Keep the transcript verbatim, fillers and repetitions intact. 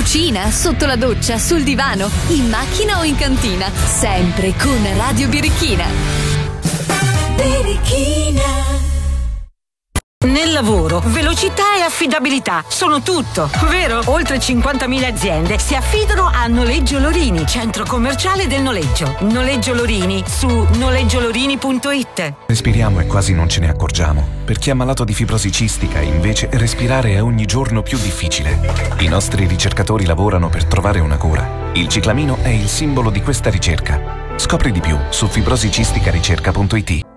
cucina, sotto la doccia, sul divano, in macchina o in cantina. Sempre con Radio Birichina. Birichina. Nel lavoro, velocità e affidabilità sono tutto, vero? Oltre cinquantamila aziende si affidano a Noleggio Lorini, centro commerciale del noleggio. Noleggio Lorini su noleggiolorini punto it. Respiriamo e quasi non ce ne accorgiamo. Per chi è malato di fibrosi cistica, invece, respirare è ogni giorno più difficile. I nostri ricercatori lavorano per trovare una cura. Il ciclamino è il simbolo di questa ricerca. Scopri di più su fibrosicistica ricerca punto it.